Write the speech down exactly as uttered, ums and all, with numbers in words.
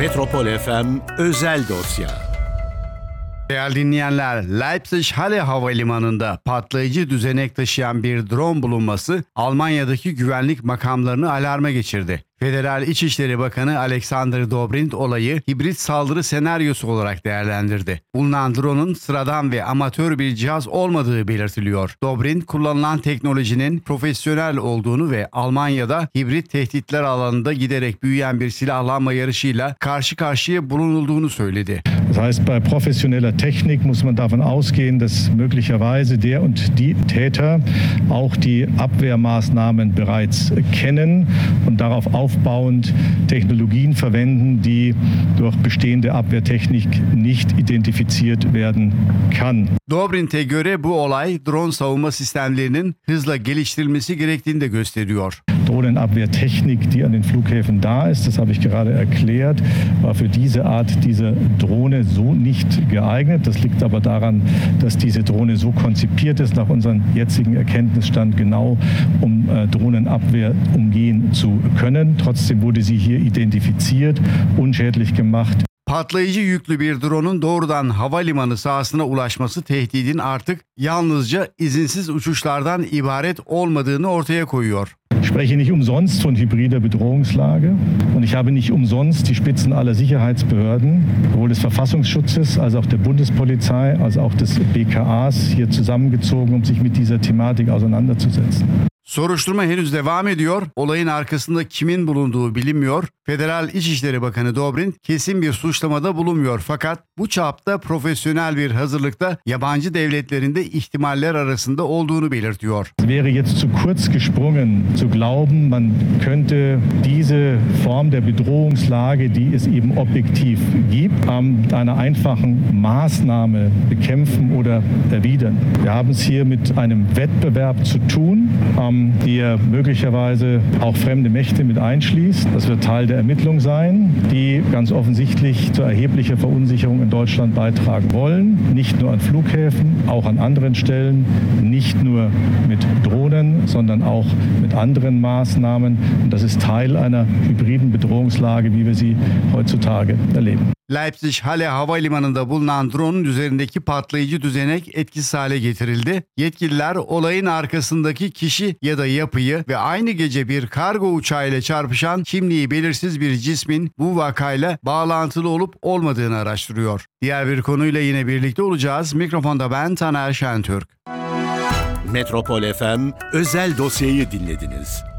Metropol F M özel dosya. Değerli dinleyenler, Leipzig-Halle Havalimanı'nda patlayıcı düzenek taşıyan bir drone bulunması Almanya'daki güvenlik makamlarını alarma geçirdi. Federal İçişleri Bakanı Alexander Dobrindt olayı hibrit saldırı senaryosu olarak değerlendirdi. Bulunan drone'un sıradan ve amatör bir cihaz olmadığı belirtiliyor. Dobrindt, kullanılan teknolojinin profesyonel olduğunu ve Almanya'da hibrit tehditler alanında giderek büyüyen bir silahlanma yarışıyla karşı karşıya bulunulduğunu söyledi. Das heißt, bei professioneller Technik muss man davon ausgehen, dass möglicherweise der und die Täter auch die Abwehrmaßnahmen bereits kennen und darauf aufbauend Technologien verwenden, die durch bestehende Abwehrtechnik nicht identifiziert werden kann. Dobrindt'e göre bu olay drone savunma sistemlerinin hızla geliştirilmesi gerektiğini de gösteriyor. Drohnenabwehrtechnik, die an den Flughäfen da ist, das habe ich gerade erklärt, war für diese Art dieser Drohne so nicht geeignet. Das liegt aber daran, dass diese Drohne so konzipiert ist, nach unserem jetzigen Erkenntnisstand genau, um äh, Drohnenabwehr umgehen zu können. Trotzdem wurde sie hier identifiziert, unschädlich gemacht. Patlayıcı yüklü bir drone'un doğrudan havalimanı sahasına ulaşması tehdidin artık yalnızca izinsiz uçuşlardan ibaret olmadığını ortaya koyuyor. Ich spreche nicht umsonst von hybrider Bedrohungslage und ich habe nicht umsonst die Spitzen aller Sicherheitsbehörden, sowohl des Verfassungsschutzes als auch der Bundespolizei, als auch des B K As hier zusammengezogen, um sich mit dieser Thematik auseinanderzusetzen. Soruşturma henüz devam ediyor. Olayın arkasında kimin bulunduğu bilinmiyor. Federal İçişleri Bakanı Dobrindt kesin bir suçlamada bulunmuyor. Fakat bu çapta profesyonel bir hazırlıkta yabancı devletlerin de ihtimaller arasında olduğunu belirtiyor. Es wäre jetzt zu kurz gesprungen zu glauben, man könnte diese Form der Bedrohungslage, die es eben objektiv gibt, mit einer einfachen Maßnahme bekämpfen oder erwidern. Wir haben es hier mit einem Wettbewerb zu tun, der möglicherweise auch fremde Mächte mit einschließt. Das wird Teil der Ermittlung sein, die ganz offensichtlich zu erheblicher Verunsicherung in Deutschland beitragen wollen. Nicht nur an Flughäfen, auch an anderen Stellen. Nicht nur mit Drohnen, sondern auch mit anderen Maßnahmen. Und das ist Teil einer hybriden Bedrohungslage, wie wir sie heutzutage erleben. Leipzig-Halle Havalimanı'nda bulunan drone'un üzerindeki patlayıcı düzenek etkisiz hale getirildi. Yetkililer olayın arkasındaki kişi ya da yapıyı ve aynı gece bir kargo uçağıyla çarpışan kimliği belirsiz bir cismin bu vakayla bağlantılı olup olmadığını araştırıyor. Diğer bir konuyla yine birlikte olacağız. Mikrofonda ben Taner Şentürk. Metropol F M özel dosyayı dinlediniz.